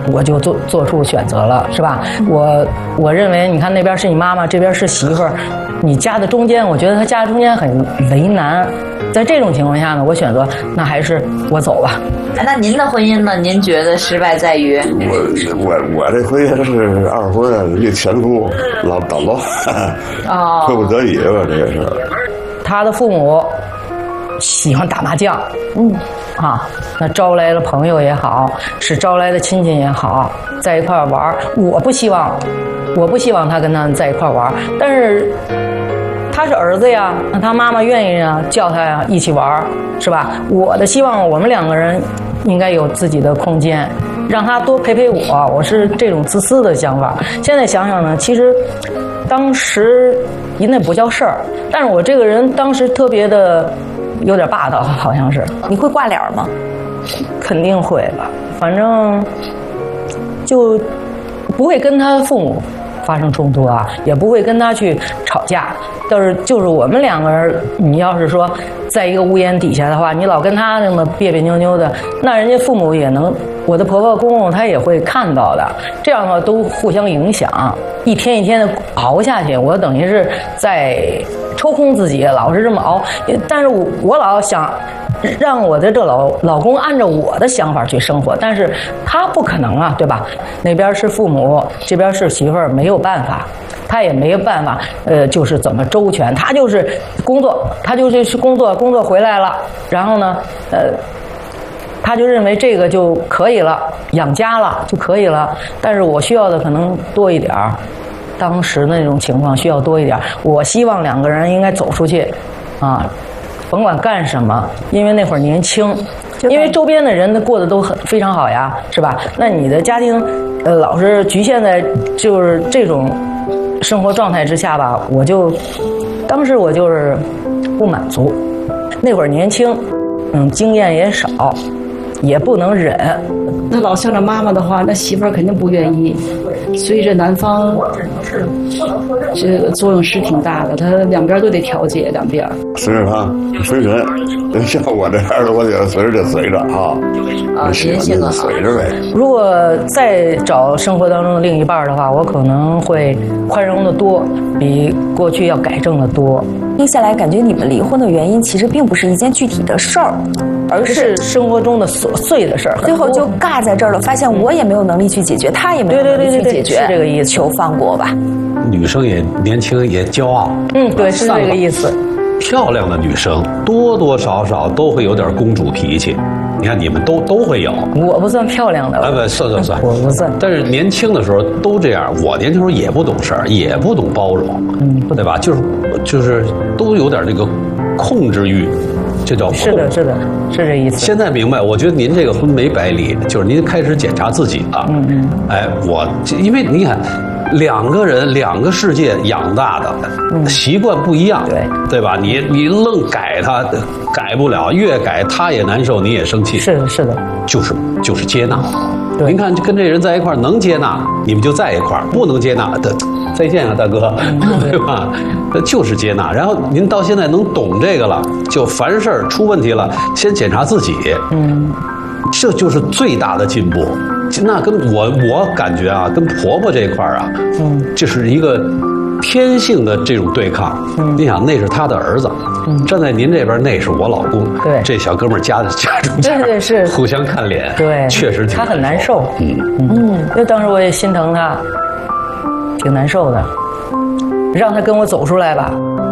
我就做出选择了，是吧？我认为，你看那边是你妈妈，这边是媳妇儿，你夹在中间，我觉得他夹在中间很为难。在这种情况下呢，我选择那还是我走吧。 那您的婚姻呢？您觉得失败在于？ 我这婚姻是二婚，这前夫老捣乱，迫不得已吧，这个是。 他的父母喜欢打麻将，那招来了朋友也好，是招来的亲戚也好，在一块玩。我不希望他跟他们在一块玩，但是他是儿子呀，那他妈妈愿意啊，叫他呀一起玩，是吧？我的希望，我们两个人应该有自己的空间，让他多陪陪我。我是这种自私的想法。现在想想呢，其实当时那不叫事儿，但是我这个人当时特别的有点霸道，好像是。 你会挂脸吗？ 肯定会吧，反正就不会跟他父母发生冲突啊，也不会跟他去吵架。但是就是我们两个人，你要是说在一个屋檐底下的话，你老跟他那么别别扭扭的，那人家父母也能，我的婆婆公公他也会看到的。这样的话都互相影响，一天一天的熬下去，我等于是在抽空自己，老是这么熬。但是我老想让我的这老公按照我的想法去生活，但是他不可能啊，对吧？那边是父母，这边是媳妇儿，没有办法。他也没有办法，就是怎么周全，他就是工作，他就是去工作回来了，然后呢，他就认为这个就可以了，养家了就可以了。但是我需要的可能多一点儿，当时那种情况需要多一点儿。我希望两个人应该走出去，甭管干什么，因为那会儿年轻，因为周边的人过得都非常好呀，是吧？那你的家庭，老是局限在就是这种生活状态之下吧，当时我就是不满足。那会儿年轻，经验也少，也不能忍。 那老向着妈妈的话，那媳妇儿肯定不愿意。所以这男方这个作用是挺大的，他两边都得调节，两边。 随着他，随人，像我这样的，我得随着就随着您性格随着呗。 如果再找生活当中的另一半的话，我可能会宽容的多，比过去要改正的多。 听下来，感觉你们离婚的原因其实并不是一件具体的事儿，而是生活中的琐碎的事儿， 最后就尬在这儿了。发现我也没有能力去解决，他也没有能力去解决， 是这个意思。 求放过吧。 女生也年轻，也骄傲。 对，是这个意思。 漂亮的女生多多少少都会有点公主脾气，你看你们都会有。 我不算漂亮的。 不算， 我不算。 但是年轻的时候都这样，我年轻时候也不懂事儿，也不懂包容，对吧？就是都有点那个控制欲。这叫是的，是这意思。 现在明白，我觉得您这个婚没白离，就是您开始检查自己了。因为你看，两个人两个世界养大的，习惯不一样，对吧？你愣改他，改不了，越改他也难受，你也生气。 是的， 就是接纳。您看跟这人在一块儿能接纳，你们就在一块儿；不能接纳的，再见啊，大哥，对吧？就是接纳。然后您到现在能懂这个了，就凡事出问题了，先检查自己。这就是最大的进步。那跟我感觉啊，跟婆婆这一块儿啊，这是一个天性的这种对抗。你想，那是他的儿子，站在您这边，那是我老公。对，这小哥们儿夹中间， 对，是互相看脸。 对， 确实他很难受。因为当时我也心疼他，挺难受的。让他跟我走出来吧。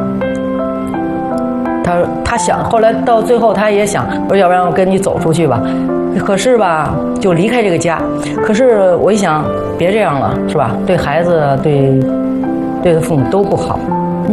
他想，后来到最后他也想，我说要不然我跟你走出去吧。可是吧，就离开这个家。可是我一想，别这样了，是吧？对孩子，对他父母都不好，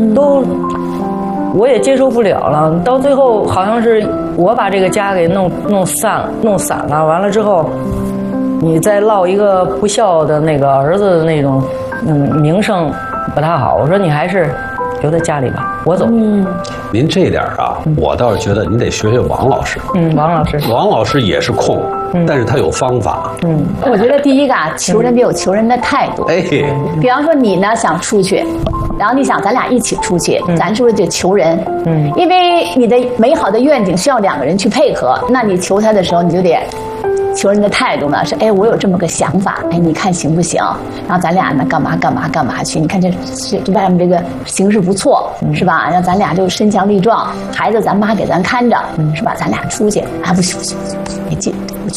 我也接受不了了。到最后好像是我把这个家给弄散了。完了之后，你再落一个不孝的那个儿子的那种名声不太好。我说你还是留在家里吧，我走。 您这点啊，我倒是觉得您得学学王老师。王老师也是控，但是他有方法。 我觉得第一个啊，求人得有求人的态度。比方说你呢想出去，然后你想咱俩一起出去，咱是不是得求人？因为你的美好的愿景需要两个人去配合，那你求他的时候，你就得求人的态度呢是，哎，我有这么个想法，哎，你看行不行？然后咱俩呢干嘛去？你看这外面这个形势不错，是吧？让咱俩就身强力壮，孩子咱妈给咱看着，是吧？咱俩出去，啊，不去，别进，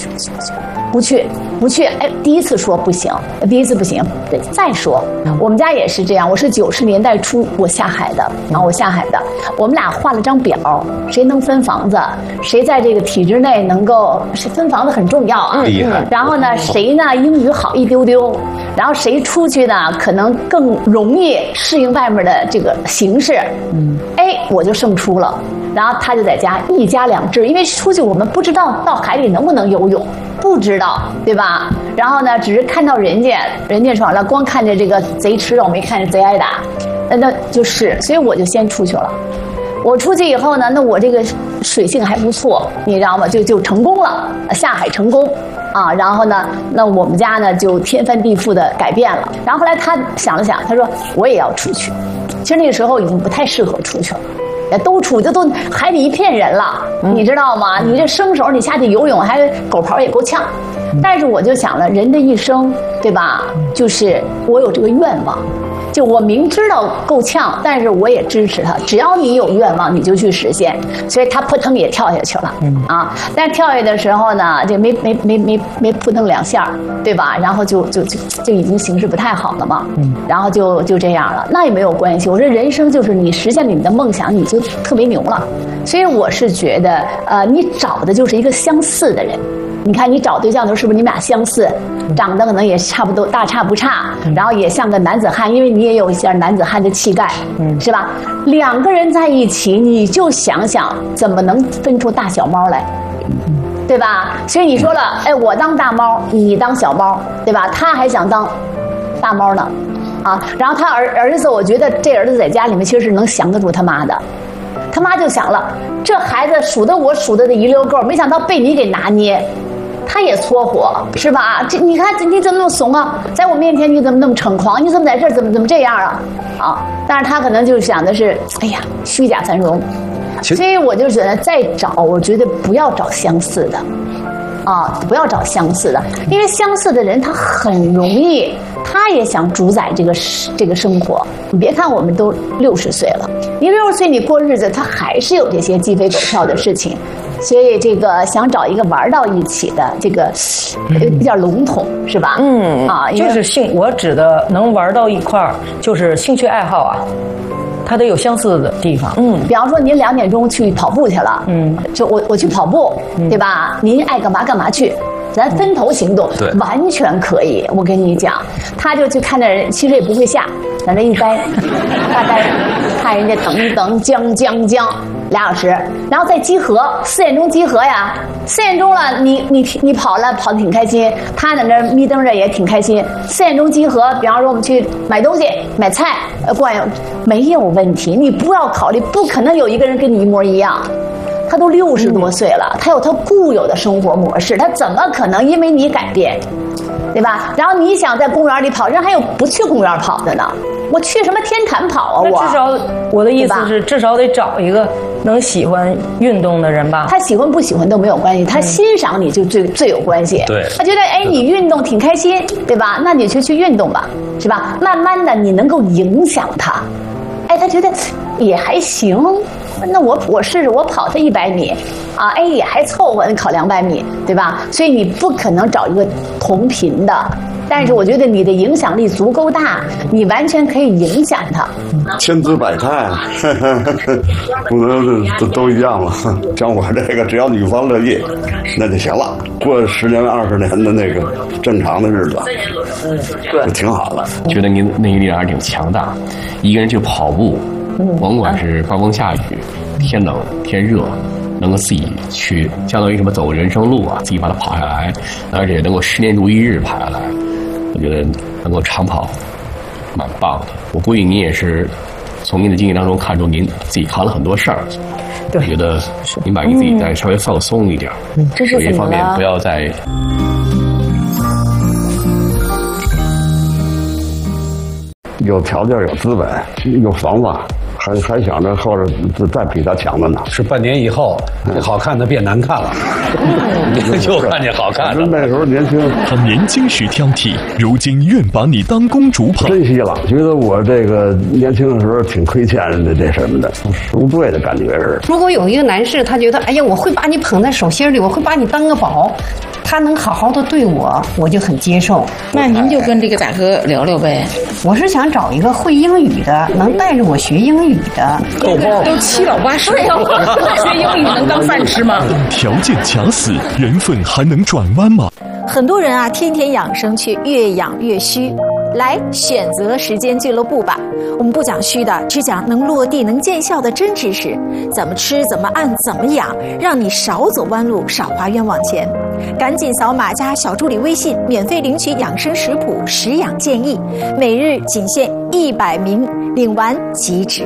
不去，哎，第一次说不行，第一次不行，再说。我们家也是这样，我是90年代初我下海的，我们俩画了张表，谁能分房子，谁在这个体制内能够，谁分房子很重要啊。 厉害。 然后呢，谁呢英语好一丢丢，然后谁出去呢可能更容易适应外面的这个形势。哎，我就胜出了。然后他就在家一家两制，因为出去我们不知道到海里能不能游泳，不知道，对吧？然后呢，只是看到人家爽了，光看着这个贼吃肉，没看着贼挨打，那就是，所以我就先出去了。我出去以后呢，那我这个水性还不错，你知道吗？就成功了，下海成功啊。然后呢，那我们家呢就天翻地覆的改变了。然后后来他想了想，他说我也要出去。其实那个时候已经不太适合出去了。都海里一片人了，你知道吗？你这生手，你下去游泳还狗刨也够呛。但是我就想了，人的一生，对吧？就是我有这个愿望，就我明知道够呛，但是我也支持他。只要你有愿望，你就去实现。所以他扑腾也跳下去了，啊！但是跳下的时候呢，就没扑腾2下，对吧？然后就已经形势不太好了嘛，然后就这样了。那也没有关系。我说人生就是你实现了你的梦想，你就特别牛了。所以我是觉得，你找的就是一个相似的人。你看你找对象的时候，是不是你们俩相似，长得可能也差不多，大差不差，然后也像个男子汉，因为你也有一些男子汉的气概，是吧？2个人在一起，你就想想怎么能分出大小猫来，对吧？所以你说了，哎，我当大猫，你当小猫，对吧？他还想当大猫呢，啊，然后他儿子，我觉得这儿子在家里面其实是能降得住他妈的。他妈就想了，这孩子数的一溜够，没想到被你给拿捏。他也搓火，是吧？你看你怎么那么怂啊？在我面前你怎么那么猖狂？你怎么在这儿怎么这样啊？啊！但是他可能就想的是，哎呀，虚假繁荣。所以我就觉得再找，我觉得不要找相似的，啊，不要找相似的，因为相似的人他很容易，他也想主宰这个生活。你别看我们都60岁了，你60岁你过日子，他还是有这些鸡飞狗跳的事情。所以这个想找一个玩到一起的，这个比较笼统，是吧？ 就是我指的能玩到一块儿，就是兴趣爱好啊，它得有相似的地方。 比方说您2点钟去跑步去了，就我去跑步，对吧？您爱干嘛去。咱分头行动，完全可以。我跟你讲，他就去看那人，其实也不会下，在那一待，大概看人家等一等，将2小时，然后再集合，4点钟集合呀。4点钟了，你跑得挺开心，他在那眯瞪着也挺开心。4点钟集合，比方说我们去买东西、买菜，逛没有问题。你不要考虑，不可能有一个人跟你一模一样。他都60多岁了，他有他固有的生活模式，他怎么可能因为你改变，对吧？然后你想在公园里跑，人还有不去公园跑的呢。我去什么天坛跑啊？ 至少我的意思是，至少得找一个能喜欢运动的人吧。 他喜欢不喜欢都没有关系，他欣赏你就最有关系。 对， 他觉得哎，你运动挺开心，对吧？那你就去运动吧，是吧？慢慢的你能够影响他，哎，他觉得也还行。那我试试，我跑他100米，啊，哎也还凑合，跑200米，对吧？所以你不可能找一个同频的，但是我觉得你的影响力足够大，你完全可以影响他。 千姿百态，不能都一样了。像我这个，只要女方乐意，那就行了。过10年20年的那个正常的日子，对，挺好的。 觉得您那个力量还是挺强大，一个人去跑步。甭管是刮风下雨、天冷天热，能够自己去，相当于什么走人生路啊，自己把它跑下来，而且能够10年如一日跑下来，我觉得能够长跑，蛮棒的。我估计您也是从您的经历当中看出您自己扛了很多事儿，对，我觉得您把自己再稍微放松一点， 这是有一方面不要再。 有条件、有资本、有房子， 还想着后边再比他强的呢。 是半年以后，好看的变难看了，就看见好看的。 那时候年轻， 他年轻时挑剔，如今愿把你当公主捧。 珍惜了，觉得我这个年轻的时候挺亏欠的这什么的，赎罪的感觉是。 如果有一个男士，他觉得，哎呀，我会把你捧在手心里，我会把你当个宝。他能好好的对我，我就很接受。 那您就跟这个大哥聊聊呗。 我是想找一个会英语的，能带着我学英语的。 都7老8十了，学英语能当饭吃吗？ 条件卡死，人份还能转弯吗？ 很多人啊，天天养生却越养越虚。来选择时间俱乐部吧，我们不讲虚的，只讲能落地能见效的真知识，怎么吃怎么按怎么养，让你少走弯路少花冤枉钱。赶紧扫码加小助理微信，免费领取养生食谱食养建议，每日仅限100名，领完即止。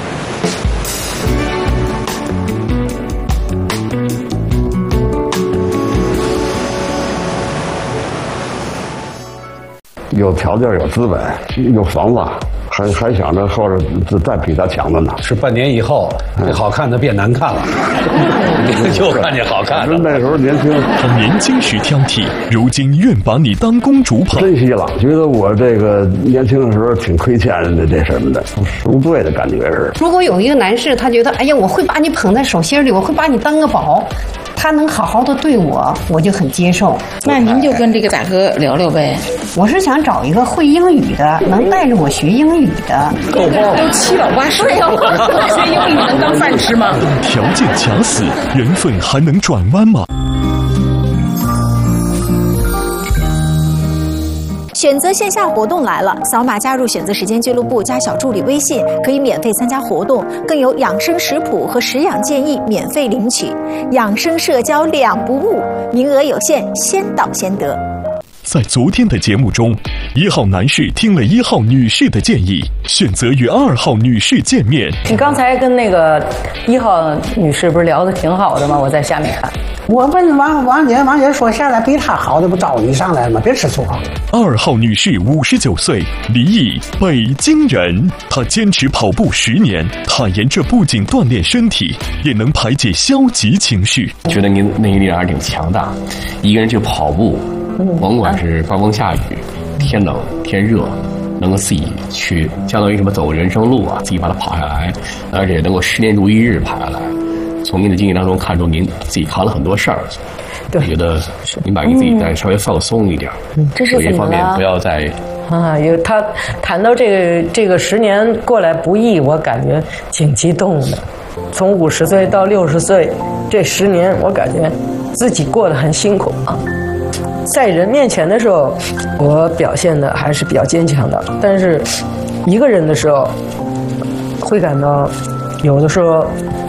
有条件有资本有房子，还想着后边再比他强的呢。 是半年以后，好看的变难看了，就看见好看的。 那时候年轻， 他年轻时挑剔，如今愿把你当公主捧。 珍惜了，觉得我这个年轻的时候挺亏欠的这什么的，赎罪的感觉是。 如果有一个男士，他觉得，哎呀，我会把你捧在手心里，我会把你当个宝。他能好好的对我，我就很接受。 那您就跟这个大哥聊聊呗。 我是想找一个会英语的，能带着我学英语的。 都7老8十了，学英语能当饭吃吗？ 条件卡死，人份还能转弯吗？ 选择线下活动来了，扫码加入选择时间俱乐部，加小助理微信，可以免费参加活动，更有养生食谱和食养建议免费领取，养生社交2不误，名额有限，先到先得。 在昨天的节目中，1号男士听了1号女士的建议，选择与2号女士见面。 你刚才跟那个1号女士不是聊得挺好的吗？我在下面看。 我问王姐说下来比她好的不招你上来吗？别吃醋啊。 2号女士59岁，离异，北京人。她坚持跑步10年，坦言这不仅锻炼身体，也能排解消极情绪。 觉得您内力量还是挺强大，一个人去跑步。甭管是刮风下雨、天冷天热，能够自己去，相当于什么走人生路啊，自己把它跑下来，而且能够10年如一日跑下来。从您的经历当中看出您自己扛了很多事儿，我觉得您把您自己再稍微放松一点， 这是有一方面不要再有他谈到这个10年过来不易，我感觉挺激动的。从50岁到60岁这10年，我感觉自己过得很辛苦啊。在人面前的时候，我表现的还是比较坚强的，但是一个人的时候，会感到有的时候，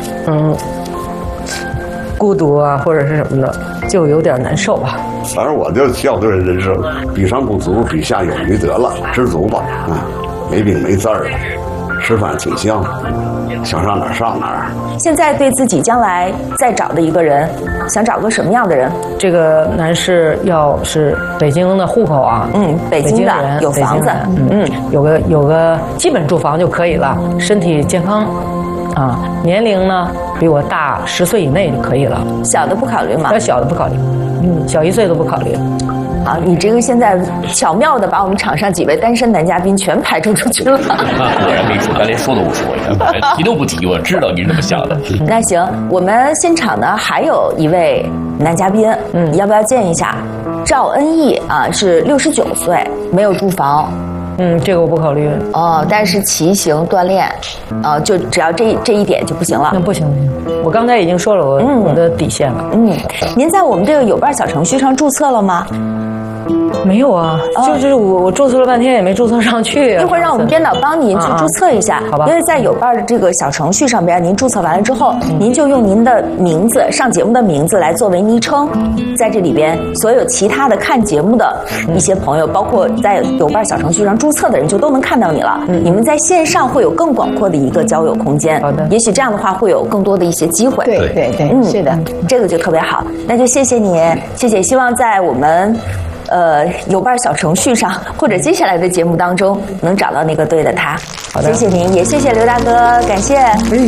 孤独啊，或者是什么的，就有点难受吧。 反正我就笑对人生，比上不足，比下有余得了，知足吧，没病没灾的，吃饭挺香，想上哪儿上哪儿。 现在对自己将来再找的一个人，想找个什么样的人？ 这个男士要是北京的户口啊， 北京的人有房子， 有个基本住房就可以了，身体健康，啊，年龄呢比我大10岁以内就可以了。 小的不考虑吗？ 小的不考虑，小1岁都不考虑。 好，你这个现在巧妙的把我们场上几位单身男嘉宾全排除出去了。 果然没说，刚连说都不说呀，提都不提，我知道你是这么想的。 那行，我们现场呢还有一位男嘉宾，要不要见一下？赵恩义啊，是69岁，没有住房。 这个我不考虑。 但是骑行锻炼，就只要这一点就不行了。 那不行，我刚才已经说了我的底线了。 您在我们这个有伴小程序上注册了吗？ 没有啊，就是我注册了半天也没注册上去。 一会儿让我们编导帮您去注册一下， 好吧？ 因为在有伴的这个小程序上边，您注册完了之后，您就用您的名字上节目的名字来作为昵称，在这里边所有其他的看节目的一些朋友，包括在有伴小程序上注册的人，就都能看到你了。你们在线上会有更广阔的一个交友空间。 好的， 也许这样的话会有更多的一些机会。 对，是的， 这个就特别好。那就谢谢你，谢谢。希望在我们有伴小程序上，或者接下来的节目当中能找到那个对的他。 好的， 谢谢您，也谢谢刘大哥，感谢。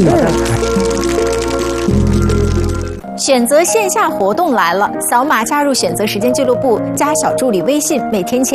选择线下活动来了，扫码加入选择时间俱乐部，加小助理微信，每天前